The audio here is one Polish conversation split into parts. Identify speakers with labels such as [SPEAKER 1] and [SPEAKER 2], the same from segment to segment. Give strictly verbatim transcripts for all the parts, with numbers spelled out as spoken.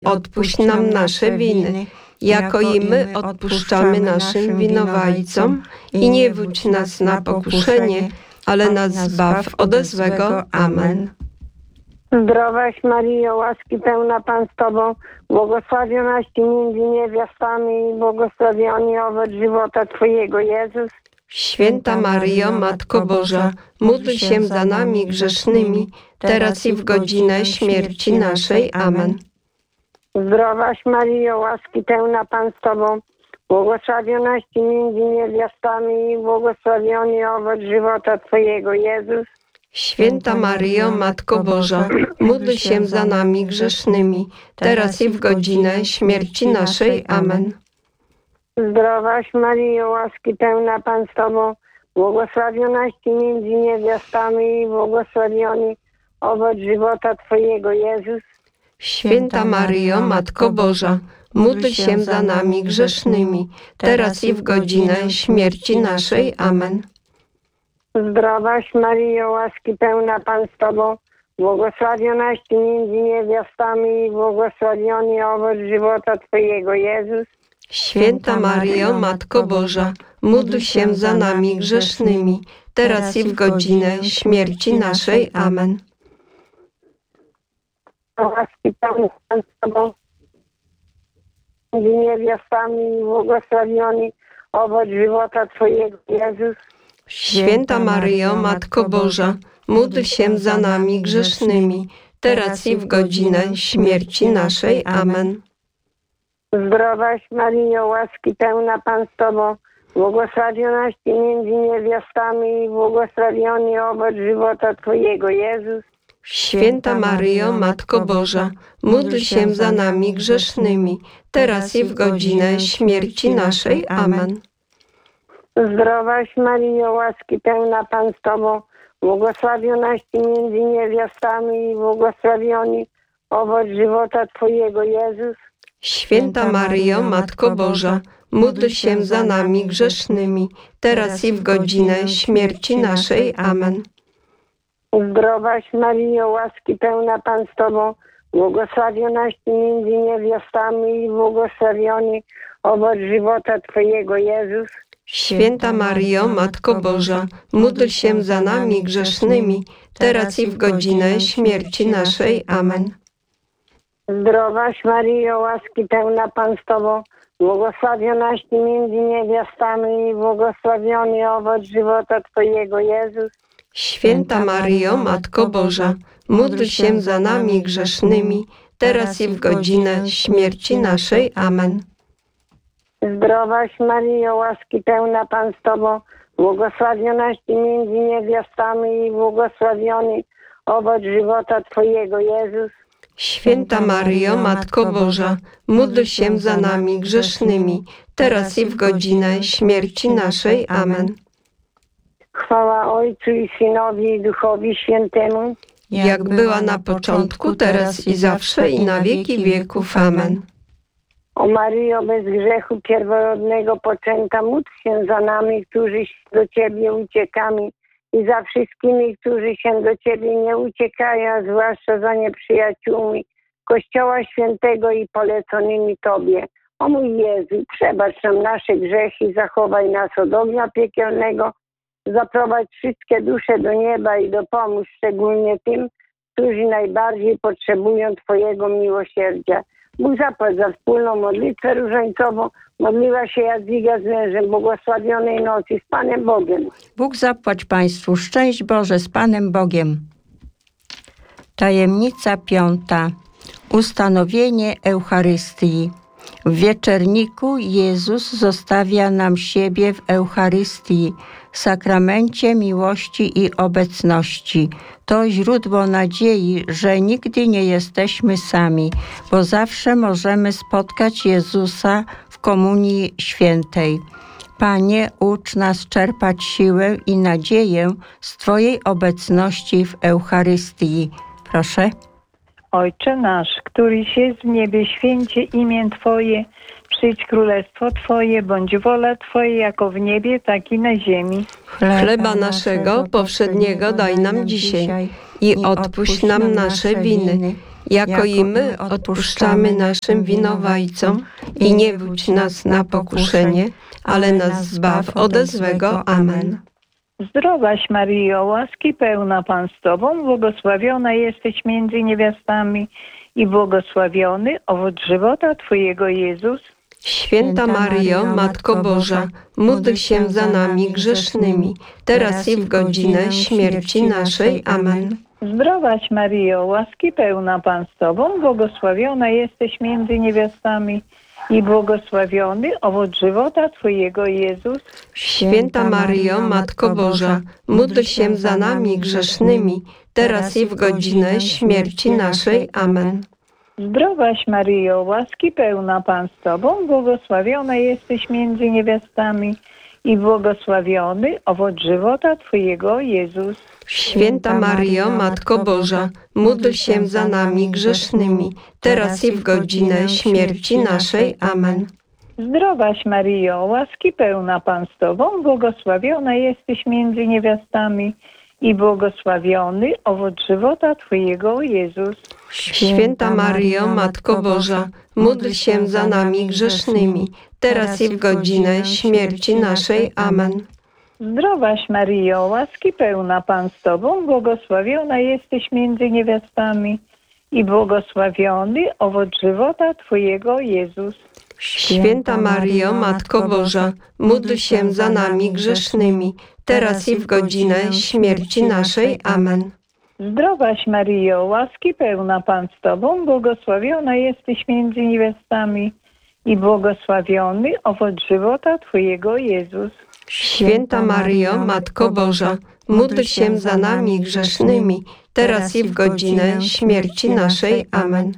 [SPEAKER 1] odpuść nam nasze winy, jako i my odpuszczamy naszym winowajcom. I nie wódź nas na pokuszenie, ale nas zbaw ode złego. Amen.
[SPEAKER 2] Zdrowaś Maryjo, łaski pełna Pan z Tobą, błogosławionaś Ty między niewiastami i błogosławiony owoc żywota Twojego, Jezus.
[SPEAKER 1] Święta Maryjo, Matko Boża, módl się za nami grzesznymi, teraz i w godzinę śmierci naszej. Amen.
[SPEAKER 2] Zdrowaś Maryjo, łaski pełna Pan z Tobą, błogosławionaś Ty między niewiastami i błogosławiony owoc żywota Twojego, Jezus.
[SPEAKER 1] Święta Maryjo, Matko Boża, módl się za nami grzesznymi, teraz i w godzinę śmierci naszej. Amen.
[SPEAKER 2] Zdrowaś Maryjo, łaski pełna Pan z Tobą, błogosławionaś Ty między niewiastami i błogosławiony owoc żywota Twojego, Jezus.
[SPEAKER 1] Święta Maryjo, Matko Boża, módl się za nami grzesznymi, teraz i w godzinę śmierci naszej. Amen.
[SPEAKER 2] Zdrowaś Maryjo, łaski pełna Pan z Tobą, błogosławionaś Ty między niewiastami i błogosławiony owoc żywota Twojego, Jezus.
[SPEAKER 1] Święta Maryjo, Matko Boża, módl się za nami grzesznymi, teraz i w godzinę śmierci naszej. Amen.
[SPEAKER 2] Łaski pełna Pan z Tobą, między niewiastami i błogosławiony owoc żywota Twojego, Jezus.
[SPEAKER 1] Święta Maryjo, Matko Boża, módl się za nami grzesznymi, teraz i w godzinę śmierci naszej. Amen.
[SPEAKER 2] Zdrowaś Maryjo, łaski pełna Pan z Tobą, błogosławionaś Ty między niewiastami i błogosławiony owoc żywota Twojego, Jezus.
[SPEAKER 1] Święta Maryjo, Matko Boża, módl się za nami grzesznymi, teraz i w godzinę śmierci naszej. Amen.
[SPEAKER 2] Zdrowaś Maryjo, łaski pełna Pan z Tobą, błogosławionaś Ty między niewiastami i błogosławiony owoc żywota Twojego, Jezus.
[SPEAKER 1] Święta Maryjo, Matko Boża, módl się za nami grzesznymi, teraz i w godzinę śmierci naszej. Amen.
[SPEAKER 2] Zdrowaś Maryjo, łaski pełna Pan z Tobą, błogosławionaś Ty między niewiastami i błogosławiony owoc żywota Twojego, Jezus.
[SPEAKER 1] Święta Maryjo, Matko Boża, módl się za nami grzesznymi, teraz i w godzinę śmierci naszej. Amen.
[SPEAKER 2] Zdrowaś Maryjo, łaski pełna Pan z Tobą, błogosławionaś Ty między niewiastami i błogosławiony owoc żywota Twojego, Jezus.
[SPEAKER 1] Święta Maryjo, Matko Boża, módl się za nami grzesznymi, teraz i w godzinę śmierci naszej. Amen.
[SPEAKER 2] Zdrowaś Maryjo, łaski pełna Pan z Tobą, błogosławionaś Ty między niewiastami i błogosławiony owoc żywota Twojego, Jezus.
[SPEAKER 1] Święta Maryjo, Matko Boża, módl się za nami grzesznymi, teraz i w godzinę śmierci naszej. Amen.
[SPEAKER 2] Chwała Ojcu i Synowi i Duchowi Świętemu,
[SPEAKER 1] jak była na początku, teraz i zawsze, i na wieki wieków. Amen.
[SPEAKER 2] O Maryjo, bez grzechu pierworodnego poczęta, módl się za nami, którzy do Ciebie uciekamy, i za wszystkimi, którzy się do Ciebie nie uciekają, a zwłaszcza za nieprzyjaciółmi Kościoła Świętego i poleconymi Tobie. O mój Jezu, przebacz nam nasze grzechy, zachowaj nas od ognia piekielnego, zaprowadź wszystkie dusze do nieba i dopomóż szczególnie tym, którzy najbardziej potrzebują Twojego miłosierdzia. Bóg zapłać za wspólną modlitwę różańcową. Modliła się Jadwiga z mężem. Błogosławionej nocy z Panem Bogiem.
[SPEAKER 3] Bóg zapłać Państwu. Szczęść Boże z Panem Bogiem. Tajemnica piąta. Ustanowienie Eucharystii. W wieczerniku Jezus zostawia nam siebie w Eucharystii, sakramencie miłości i obecności. To źródło nadziei, że nigdy nie jesteśmy sami, bo zawsze możemy spotkać Jezusa w Komunii Świętej. Panie, ucz nas czerpać siłę i nadzieję z Twojej obecności w Eucharystii. Proszę.
[SPEAKER 4] Ojcze nasz, któryś jest w niebie, święcie imię Twoje, przyjdź królestwo Twoje, bądź wola Twoja jako w niebie, tak i na ziemi.
[SPEAKER 1] Chleba naszego powszedniego daj nam dzisiaj i odpuść nam nasze winy, jako i my odpuszczamy naszym winowajcom i nie wódź nas na pokuszenie, ale nas zbaw ode złego. Amen.
[SPEAKER 4] Zdrowaś Maryjo, łaski pełna Pan z Tobą, błogosławiona jesteś między niewiastami i błogosławiony owoc żywota Twojego Jezus.
[SPEAKER 1] Święta Maryjo, Matko Boża, módl się za nami grzesznymi, teraz i w godzinę śmierci naszej. Amen.
[SPEAKER 4] Zdrowaś Maryjo, łaski pełna Pan z Tobą, błogosławiona jesteś między niewiastami i błogosławiony owoc żywota Twojego Jezus.
[SPEAKER 1] Święta Maryjo, Matko Boża, módl się za nami grzesznymi, teraz i w godzinę śmierci naszej. Amen.
[SPEAKER 4] Zdrowaś Maryjo, łaski pełna Pan z Tobą, błogosławiona jesteś między niewiastami i błogosławiony owoc żywota Twojego Jezus.
[SPEAKER 1] Święta Maryjo, Matko Boża, módl się za nami grzesznymi, teraz i w godzinę śmierci naszej. Amen.
[SPEAKER 4] Zdrowaś Maryjo, łaski pełna Pan z Tobą, błogosławiona jesteś między niewiastami i błogosławiony owoc żywota Twojego Jezus.
[SPEAKER 1] Święta Maryjo, Matko Boża, módl się za nami grzesznymi, teraz i w godzinę śmierci naszej. Amen.
[SPEAKER 4] Zdrowaś Maryjo, łaski pełna Pan z Tobą, błogosławiona jesteś między niewiastami i błogosławiony owoc żywota Twojego Jezus.
[SPEAKER 1] Święta Maryjo, Matko Boża, módl się za nami grzesznymi, teraz i w godzinę śmierci naszej. Amen.
[SPEAKER 4] Zdrowaś Maryjo, łaski pełna Pan z Tobą, błogosławiona jesteś między niewiastami i błogosławiony owoc żywota Twojego Jezus.
[SPEAKER 1] Święta Maryjo, Matko Boża, módl się za nami grzesznymi, teraz i w godzinę śmierci naszej. Amen.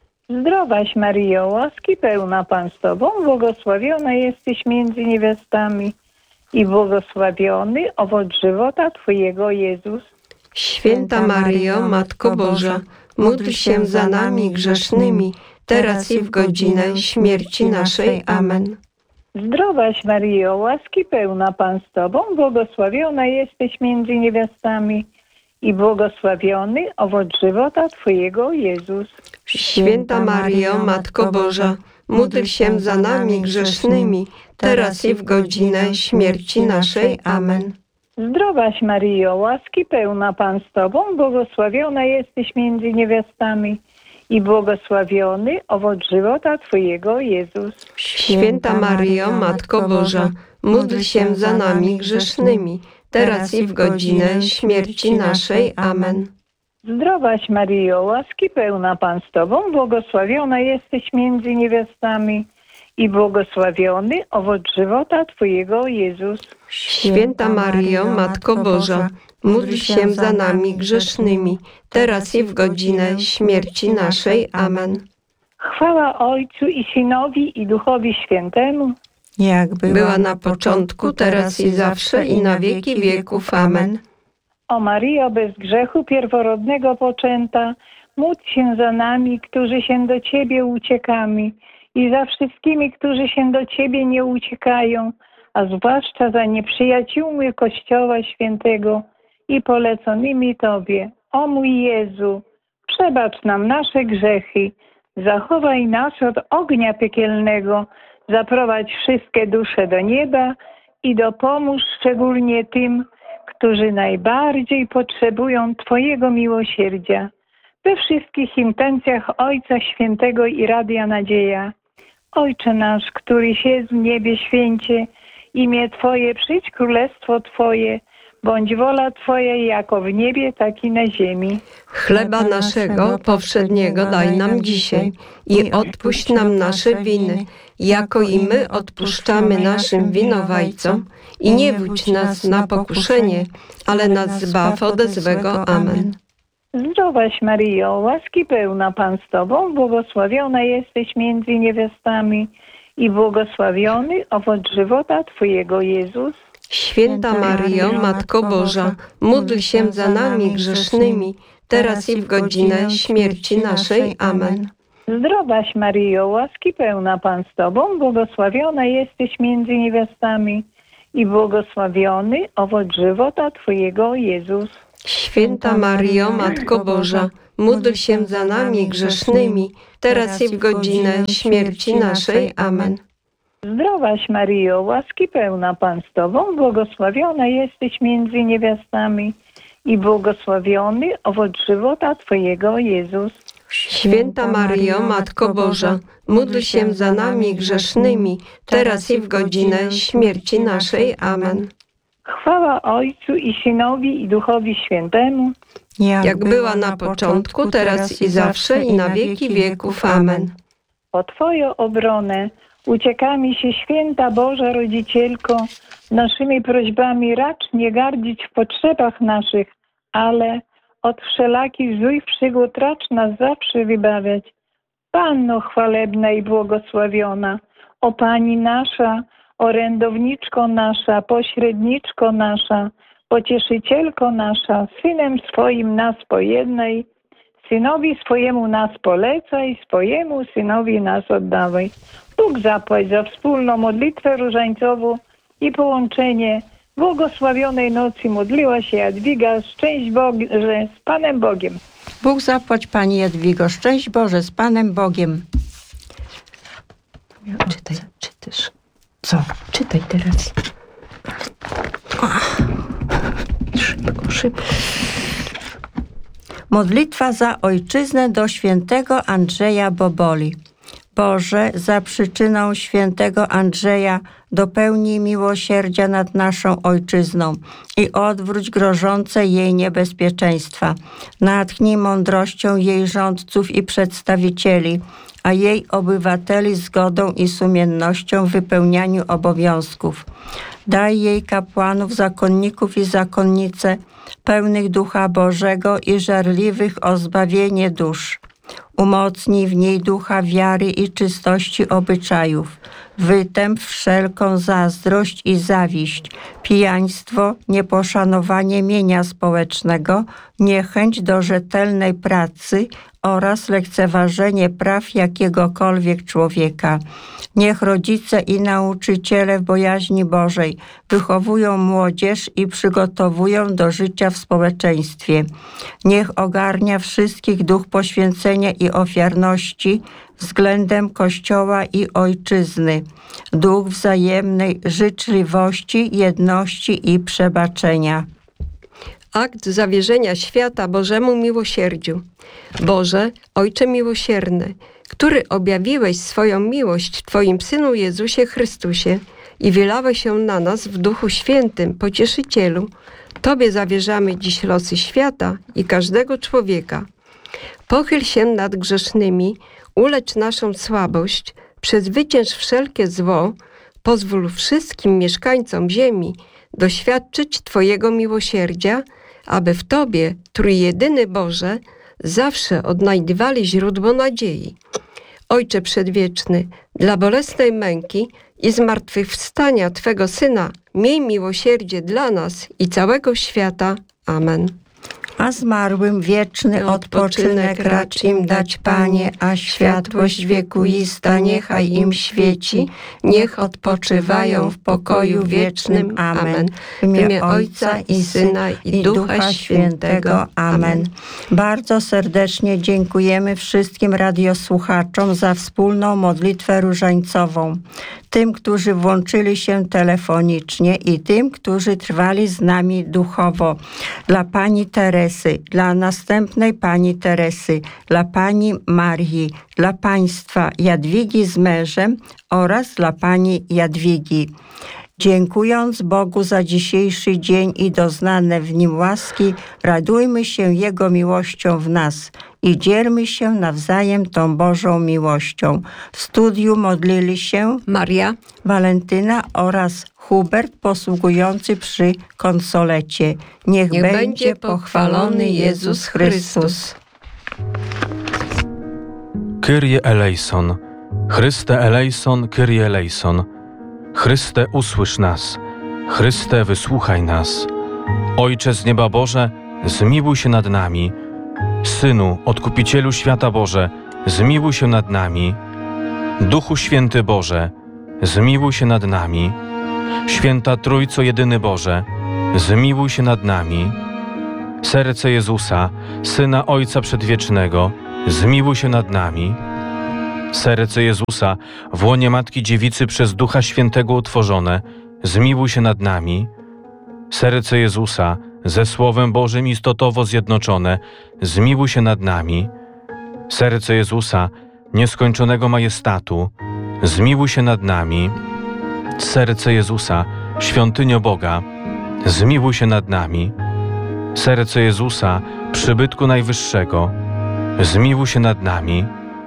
[SPEAKER 4] Zdrowaś Maryjo, łaski pełna Pan z Tobą, błogosławiona jesteś między niewiastami i błogosławiony owoc żywota Twojego Jezus.
[SPEAKER 1] Święta Maryjo, Matko Boża, módl się za nami grzesznymi, teraz i w godzinę śmierci naszej. Amen.
[SPEAKER 4] Zdrowaś Maryjo, łaski pełna Pan z Tobą, błogosławiona jesteś między niewiastami i błogosławiony owoc żywota Twojego Jezus.
[SPEAKER 1] Święta Maryjo, Matko Boża, módl się za nami grzesznymi, teraz i w godzinę śmierci naszej. Amen.
[SPEAKER 4] Zdrowaś Maryjo, łaski pełna Pan z Tobą, błogosławiona jesteś między niewiastami i błogosławiony owoc żywota Twojego Jezus.
[SPEAKER 1] Święta Maryjo, Matko Boża, módl się za nami grzesznymi, teraz i w godzinę śmierci naszej. Amen.
[SPEAKER 4] Zdrowaś Maryjo, łaski pełna Pan z Tobą, błogosławiona jesteś między niewiastami i błogosławiony owoc żywota Twojego Jezus.
[SPEAKER 1] Święta Maryjo, Matko Boża, módl się za nami grzesznymi, teraz i w godzinę śmierci naszej. Amen.
[SPEAKER 4] Chwała Ojcu i Synowi i Duchowi Świętemu,
[SPEAKER 3] jak była,
[SPEAKER 1] była na początku, teraz i zawsze, i na wieki wieków. Amen.
[SPEAKER 4] O Maryjo, bez grzechu pierworodnego poczęta, módl się za nami, którzy się do Ciebie uciekamy, i za wszystkimi, którzy się do Ciebie nie uciekają, a zwłaszcza za nieprzyjaciółmi Kościoła Świętego i poleconymi Tobie. O mój Jezu, przebacz nam nasze grzechy, zachowaj nas od ognia piekielnego, zaprowadź wszystkie dusze do nieba i dopomóż szczególnie tym, którzy najbardziej potrzebują Twojego miłosierdzia. We wszystkich intencjach Ojca Świętego i Radia Nadzieja. Ojcze nasz, któryś jest w niebie, święcie imię Twoje, przyjdź królestwo Twoje, bądź wola Twoja jako w niebie, tak i na ziemi.
[SPEAKER 1] Chleba naszego powszedniego daj nam dzisiaj i odpuść nam nasze winy, jako i my odpuszczamy naszym winowajcom, i nie wódź nas na pokuszenie, ale nas zbaw ode złego. Amen.
[SPEAKER 4] Zdrowaś Maryjo, łaski pełna Pan z Tobą, błogosławiona jesteś między niewiastami i błogosławiony owoc żywota Twojego Jezus.
[SPEAKER 1] Święta Maryjo, Matko Boża, módl się za nami grzesznymi, teraz i w godzinę śmierci naszej. Amen.
[SPEAKER 4] Zdrowaś Maryjo, łaski pełna Pan z Tobą, błogosławiona jesteś między niewiastami i błogosławiony owoc żywota Twojego Jezus.
[SPEAKER 1] Święta Maryjo, Matko Boża, módl się za nami grzesznymi, teraz i w godzinę śmierci naszej. Amen.
[SPEAKER 4] Zdrowaś Maryjo, łaski pełna Pan z Tobą, błogosławiona jesteś między niewiastami i błogosławiony owoc żywota Twojego, Jezus.
[SPEAKER 1] Święta Maryjo, Matko Boża, módl się za nami grzesznymi, teraz i w godzinę śmierci naszej. Amen.
[SPEAKER 4] Chwała Ojcu i Synowi i Duchowi Świętemu,
[SPEAKER 1] Jak była na początku, teraz i zawsze, i na wieki wieków. Amen.
[SPEAKER 4] o Twoją obronę uciekamy się, Święta Boża Rodzicielko, naszymi prośbami racz nie gardzić w potrzebach naszych, ale od wszelakich złych przygód racz nas zawsze wybawiać. Panno chwalebna i błogosławiona, o Pani nasza, orędowniczko nasza, pośredniczko nasza, pocieszycielko nasza, Synem swoim nas pojednaj, Synowi swojemu nas polecaj, swojemu Synowi nas oddawaj. Bóg zapłać za wspólną modlitwę różańcową i połączenie błogosławionej nocy modliła się Jadwiga. Szczęść Boże, z Panem Bogiem.
[SPEAKER 3] Bóg zapłać Pani Jadwigo, szczęść Boże, z Panem Bogiem.
[SPEAKER 1] Czytaj, czytasz. Co? Czytaj teraz. Szybko, szybko.
[SPEAKER 3] Modlitwa za ojczyznę do świętego Andrzeja Boboli. Boże, za przyczyną świętego Andrzeja dopełnij miłosierdzia nad naszą ojczyzną i odwróć grożące jej niebezpieczeństwa. Natchnij mądrością jej rządców i przedstawicieli, a jej obywateli zgodą i sumiennością w wypełnianiu obowiązków. Daj jej kapłanów, zakonników i zakonnice, pełnych Ducha Bożego i żarliwych o zbawienie dusz. Umocnij w niej ducha wiary i czystości obyczajów. Wytęp wszelką zazdrość i zawiść, pijaństwo, nieposzanowanie mienia społecznego, niechęć do rzetelnej pracy oraz lekceważenie praw jakiegokolwiek człowieka. Niech rodzice i nauczyciele w bojaźni Bożej wychowują młodzież i przygotowują do życia w społeczeństwie. Niech ogarnia wszystkich duch poświęcenia i ofiarności względem Kościoła i Ojczyzny, duch wzajemnej życzliwości, jedności i przebaczenia.
[SPEAKER 1] Akt zawierzenia świata Bożemu miłosierdziu. Boże, Ojcze miłosierny, który objawiłeś swoją miłość w Twoim Synu Jezusie Chrystusie i wylałeś się na nas w Duchu Świętym, Pocieszycielu, Tobie zawierzamy dziś losy świata i każdego człowieka. Pochyl się nad grzesznymi, ulecz naszą słabość, przezwycięż wszelkie zło, pozwól wszystkim mieszkańcom ziemi doświadczyć Twojego miłosierdzia, aby w Tobie, Trójjedyny Boże, zawsze odnajdywali źródło nadziei. Ojcze Przedwieczny, dla bolesnej męki i zmartwychwstania Twego Syna, miej miłosierdzie dla nas i całego świata. Amen.
[SPEAKER 3] A zmarłym wieczny odpoczynek racz im dać, Panie, a światłość wiekuista niechaj im świeci, niech odpoczywają w pokoju wiecznym. Amen. W imię Ojca i Syna i Ducha Świętego. Amen. Bardzo serdecznie dziękujemy wszystkim radiosłuchaczom za wspólną modlitwę różańcową. Tym, którzy włączyli się telefonicznie i tym, którzy trwali z nami duchowo. Dla Pani Teresy, dla następnej Pani Teresy, dla Pani Marii, dla Państwa Jadwigi z mężem oraz dla Pani Jadwigi. Dziękując Bogu za dzisiejszy dzień i doznane w nim łaski, radujmy się Jego miłością w nas i dzielmy się nawzajem tą Bożą miłością. W studiu modlili się
[SPEAKER 1] Maria,
[SPEAKER 3] Walentyna oraz Hubert posługujący przy konsolecie. Niech,
[SPEAKER 1] niech
[SPEAKER 3] będzie,
[SPEAKER 1] będzie pochwalony Jezus Chrystus.
[SPEAKER 5] Kyrie eleison, Chryste eleison, Kyrie eleison. Chryste, usłysz nas. Chryste, wysłuchaj nas. Ojcze z nieba Boże, zmiłuj się nad nami. Synu, Odkupicielu świata Boże, zmiłuj się nad nami. Duchu Święty Boże, zmiłuj się nad nami. Święta Trójco Jedyny Boże, zmiłuj się nad nami. Serce Jezusa, Syna Ojca Przedwiecznego, zmiłuj się nad nami. Serce Jezusa, w łonie Matki Dziewicy przez Ducha Świętego utworzone, zmiłuj się nad nami. Serce Jezusa, ze Słowem Bożym istotowo zjednoczone, zmiłuj się nad nami. Serce Jezusa, nieskończonego majestatu, zmiłuj się nad nami. Serce Jezusa, świątynio Boga, zmiłuj się nad nami. Serce Jezusa, przybytku Najwyższego, zmiłuj się nad nami.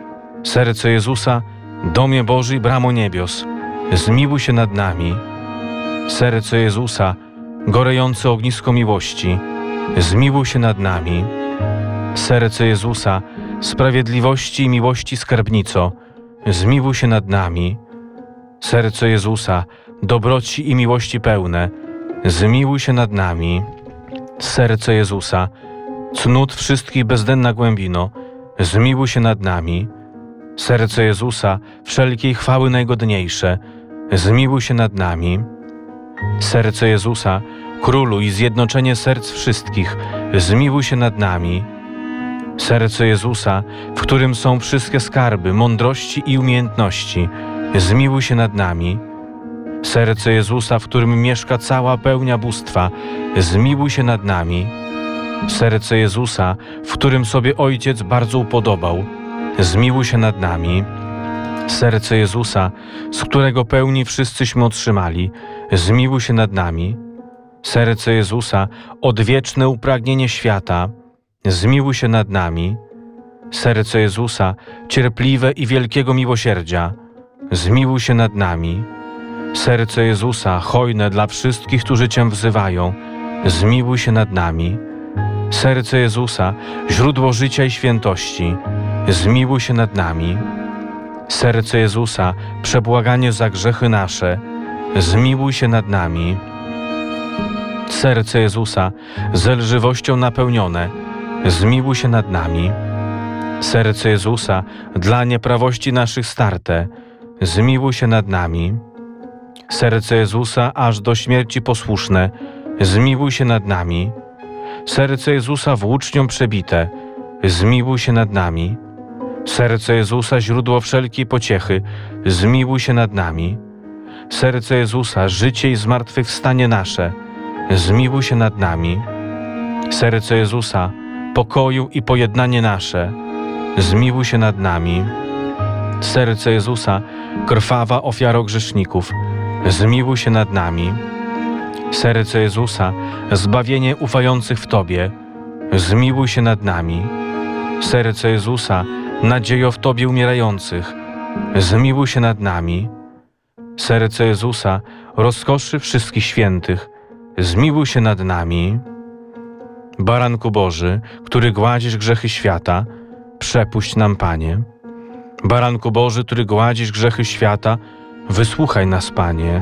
[SPEAKER 5] Serce Jezusa, domie Boży i bramo niebios, zmiłuj się nad nami. Serce Jezusa, gorejące ognisko miłości, zmiłuj się nad nami. Serce Jezusa, sprawiedliwości i miłości skarbnico, zmiłuj się nad nami. Serce Jezusa, dobroci i miłości pełne, zmiłuj się nad nami. Serce Jezusa, cnót wszystkich bezdenna głębino, zmiłuj się nad nami. Serce Jezusa, wszelkiej chwały najgodniejsze, zmiłuj się nad nami. Serce Jezusa, Królu i zjednoczenie serc wszystkich, zmiłuj się nad nami. Serce Jezusa, w którym są wszystkie skarby, mądrości i umiejętności, zmiłuj się nad nami. Serce Jezusa, w którym mieszka cała pełnia bóstwa, zmiłuj się nad nami. Serce Jezusa, w którym sobie Ojciec bardzo upodobał, zmiłuj się nad nami. Serce Jezusa, z którego pełni wszyscyśmy otrzymali, zmiłuj się nad nami. Serce Jezusa, odwieczne upragnienie świata, zmiłuj się nad nami. Serce Jezusa, cierpliwe i wielkiego miłosierdzia, zmiłuj się nad nami. Serce Jezusa, hojne dla wszystkich, którzy Cię wzywają, zmiłuj się nad nami. Serce Jezusa, źródło życia i świętości, zmiłuj się nad nami. Serce Jezusa, przebłaganie za grzechy nasze, zmiłuj się nad nami. Serce Jezusa, zelżywością napełnione, zmiłuj się nad nami. Serce Jezusa, dla nieprawości naszych starte, zmiłuj się nad nami. Serce Jezusa, aż do śmierci posłuszne, zmiłuj się nad nami. Serce Jezusa, włócznią przebite, zmiłuj się nad nami. Serce Jezusa, źródło wszelkiej pociechy, zmiłuj się nad nami. Serce Jezusa, życie i zmartwychwstanie nasze, zmiłuj się nad nami. Serce Jezusa, pokoju i pojednanie nasze, zmiłuj się nad nami. Serce Jezusa, krwawa ofiaro grzeszników, zmiłuj się nad nami. Serce Jezusa, zbawienie ufających w Tobie, zmiłuj się nad nami. Serce Jezusa, nadziejo w Tobie umierających, zmiłuj się nad nami. Serce Jezusa, rozkoszy wszystkich świętych, zmiłuj się nad nami. Baranku Boży, który gładzisz grzechy świata, przepuść nam, Panie. Baranku Boży, który gładzisz grzechy świata, wysłuchaj nas, Panie.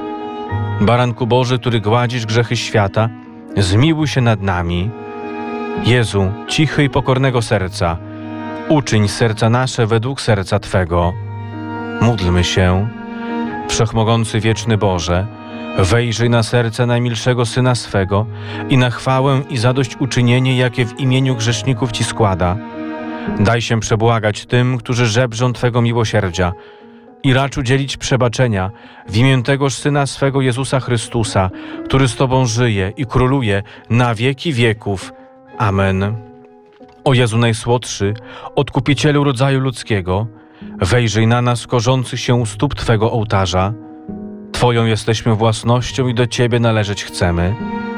[SPEAKER 5] Baranku Boży, który gładzisz grzechy świata, zmiłuj się nad nami. Jezu, cichy i pokornego serca, uczyń serca nasze według serca Twego. Módlmy się. Wszechmogący wieczny Boże, wejrzyj na serce najmilszego Syna swego i na chwałę i zadośćuczynienie, jakie w imieniu grzeszników Ci składa. Daj się przebłagać tym, którzy żebrzą Twego miłosierdzia i racz udzielić przebaczenia w imię tegoż Syna swego Jezusa Chrystusa, który z Tobą żyje i króluje na wieki wieków. Amen. O Jezu najsłodszy, Odkupicielu rodzaju ludzkiego, wejrzyj na nas korzących się u stóp Twego ołtarza. Twoją jesteśmy własnością i do Ciebie należeć chcemy.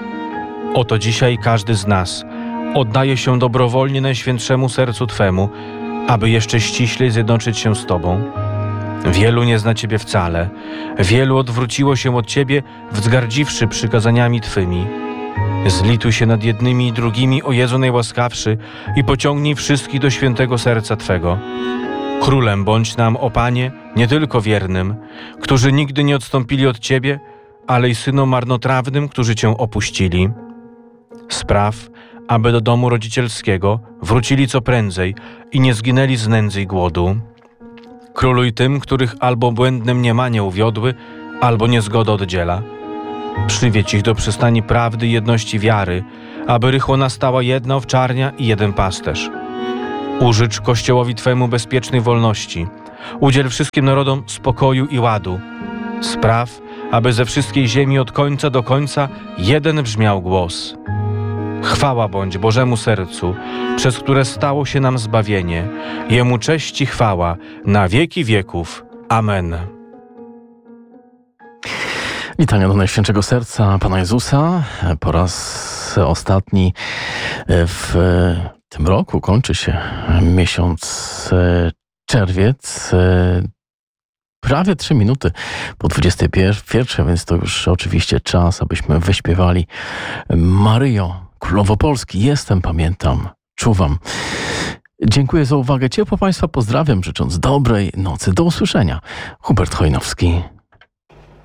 [SPEAKER 5] Oto dzisiaj każdy z nas oddaje się dobrowolnie Najświętszemu Sercu Twemu, aby jeszcze ściślej zjednoczyć się z Tobą. Wielu nie zna Ciebie wcale, wielu odwróciło się od Ciebie, wzgardziwszy przykazaniami Twymi. Zlituj się nad jednymi i drugimi, o Jezu najłaskawszy, i pociągnij wszystkich do świętego serca Twego. Królem bądź nam, o Panie, nie tylko wiernym, którzy nigdy nie odstąpili od Ciebie, ale i synom marnotrawnym, którzy Cię opuścili. Spraw, aby do domu rodzicielskiego wrócili co prędzej i nie zginęli z nędzy i głodu. Króluj tym, których albo błędne mniemanie uwiodły, albo niezgoda oddziela. Przywiedź ich do przystani prawdy i jedności wiary, aby rychło nastała jedna owczarnia i jeden pasterz. Użycz Kościołowi Twemu bezpiecznej wolności. Udziel wszystkim narodom spokoju i ładu. Spraw, aby ze wszystkiej ziemi od końca do końca jeden brzmiał głos. Chwała bądź Bożemu sercu, przez które stało się nam zbawienie. Jemu cześć i chwała na wieki wieków. Amen.
[SPEAKER 6] Witania do Najświętszego Serca Pana Jezusa. Po raz ostatni w tym roku kończy się miesiąc czerwiec. Prawie trzy minuty po dwudziestej pierwszej, więc to już oczywiście czas, abyśmy wyśpiewali Maryjo, Królowo Polski. Jestem, pamiętam, czuwam. Dziękuję za uwagę. Ciepło Państwa pozdrawiam, życząc dobrej nocy. Do usłyszenia. Hubert Chojnowski.